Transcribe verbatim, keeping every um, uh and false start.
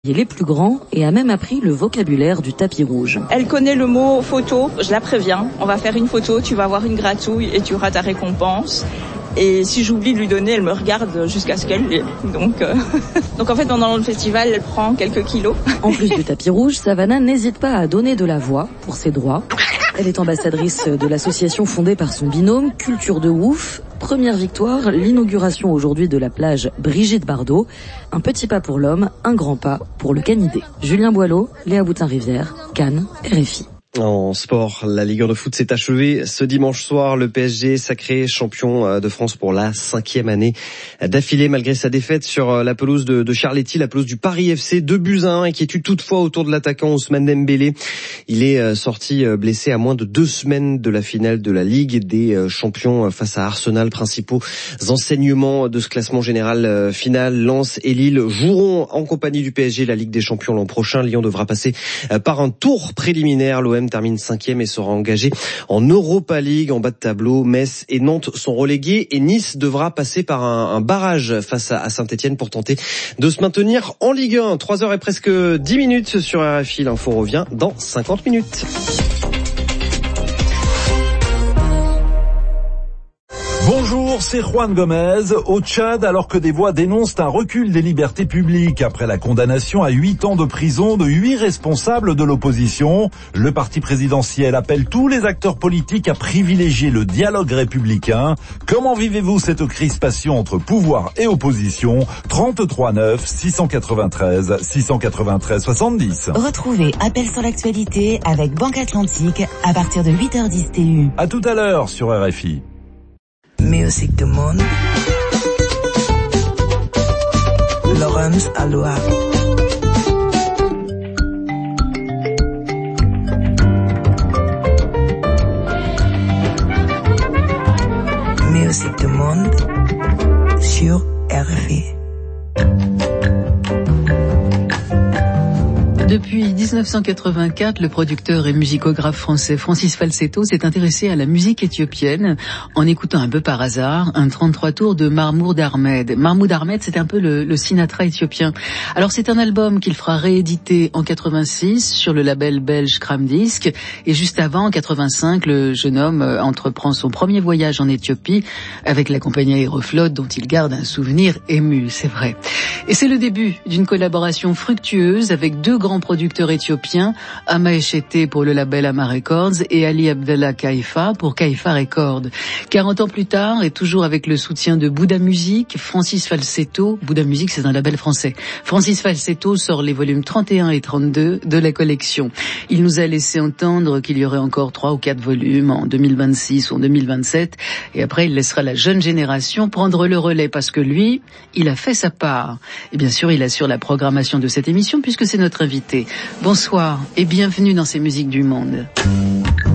Il est plus grand et a même appris le vocabulaire du tapis rouge. Elle connaît le mot photo, je la préviens. On va faire une photo, tu vas avoir une gratouille et tu auras ta récompense. Et si j'oublie de lui donner, elle me regarde jusqu'à ce qu'elle l'ait. Donc, euh... Donc en fait, pendant le festival, elle prend quelques kilos. En plus du tapis rouge, Savannah n'hésite pas à donner de la voix pour ses droits. Elle est ambassadrice de l'association fondée par son binôme, Culture de Ouf. Première victoire, l'inauguration aujourd'hui de la plage Brigitte Bardot. Un petit pas pour l'homme, un grand pas pour le canidé. Julien Boileau, Léa Boutin-Rivière, Cannes, R F I. En sport, la Ligue un de foot s'est achevée ce dimanche soir. Le P S G sacré champion de France pour la cinquième année d'affilée malgré sa défaite sur la pelouse de, de Charletti, la pelouse du Paris F C. Deux buts à un, inquiétude toutefois autour de l'attaquant Ousmane Dembélé. Il est sorti blessé à moins de deux semaines de la finale de la Ligue des champions face à Arsenal. Principaux enseignements de ce classement général final, Lens et Lille joueront en compagnie du P S G la Ligue des champions l'an prochain. Lyon devra passer par un tour préliminaire. L'O M termine cinquième et sera engagé en Europa League. En bas de tableau, Metz et Nantes sont relégués et Nice devra passer par un, un barrage face à, à Saint-Etienne pour tenter de se maintenir en Ligue un. trois heures et presque dix minutes sur R F I. L'info revient dans cinquante minutes. Bonjour, c'est Juan Gomez. Au Tchad, alors que des voix dénoncent un recul des libertés publiques après la condamnation à huit ans de prison de huit responsables de l'opposition, le parti présidentiel appelle tous les acteurs politiques à privilégier le dialogue républicain. Comment vivez-vous cette crispation entre pouvoir et opposition? trente-trois neuf, six cent quatre-vingt-treize, six cent quatre-vingt-treize, soixante-dix. Retrouvez Appel sur l'actualité avec Banque Atlantique à partir de huit heures dix T U. À tout à l'heure sur R F I. Music du monde. Laurence Aloha. Music du monde sur R F I. Depuis dix-neuf cent quatre-vingt-quatre, le producteur et musicographe français Francis Falsetto s'est intéressé à la musique éthiopienne en écoutant un peu par hasard un trente-trois tours de Mahmoud Ahmed. Mahmoud Ahmed, c'est un peu le, le Sinatra éthiopien. Alors c'est un album qu'il fera rééditer en quatre-vingt-six sur le label belge Kramdisc. Et juste avant, en quatre-vingt-cinq, le jeune homme entreprend son premier voyage en Éthiopie avec la compagnie Aeroflot dont il garde un souvenir ému, c'est vrai. Et c'est le début d'une collaboration fructueuse avec deux grands producteurs éthiopiens, Ama Eshete pour le label Ama Records et Ali Abdallah Kaifa pour Kaifa Records. quarante ans plus tard, et toujours avec le soutien de Bouddha Music, Francis Falsetto, Bouddha Music c'est un label français, Francis Falsetto sort les volumes trente et un et trente-deux de la collection. Il nous a laissé entendre qu'il y aurait encore trois ou quatre volumes en deux mille vingt-six ou en deux mille vingt-sept, et après il laissera la jeune génération prendre le relais parce que lui, il a fait sa part. Et bien sûr, il assure la programmation de cette émission puisque c'est notre invité. Bonsoir et bienvenue dans ces musiques du monde.